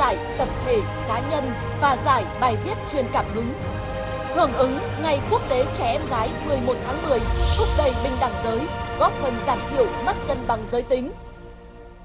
giải tập thể, cá nhân và giải bài viết truyền cảm hứng. Hưởng ứng Ngày Quốc tế Trẻ Em Gái 11 tháng 10, thúc đẩy bình đẳng giới, góp phần giảm thiểu mất cân bằng giới tính.